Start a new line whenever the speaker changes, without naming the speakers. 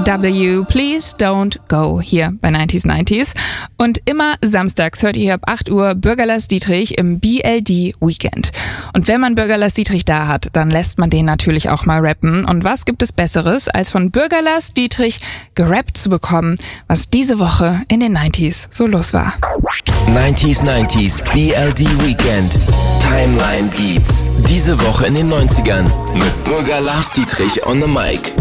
W, Please Don't Go, hier bei 90s. Und immer samstags hört ihr hier ab 8 Uhr Bürger Lars Dietrich im BLD Weekend. Und wenn man Bürger Lars Dietrich da hat, dann lässt man den natürlich auch mal rappen. Und was gibt es Besseres, als von Bürger Lars Dietrich gerappt zu bekommen, was diese Woche in den 90s so los war.
90s BLD Weekend. Timeline Beats. Diese Woche in den 90ern mit Bürger Lars Dietrich on the mic.